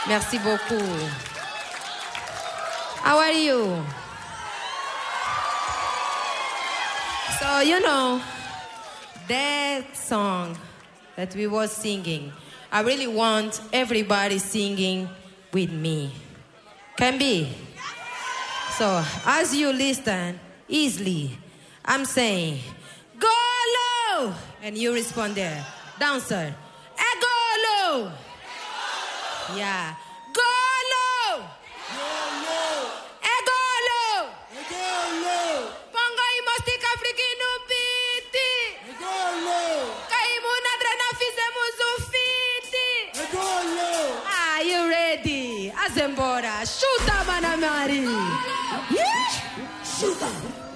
Merci beaucoup. How are you? So, you know, that song that we were singing, I really want everybody singing with me. Can be? So, as you listen, easily, I'm saying, go low! And you respond there. Dancer, go low! Yeah. Go low! Go low! Pongo y mostica africano biti! Kaimu nadra na fizemos fiti! Are you ready? Azembora, chuta, Manamari! Chuta!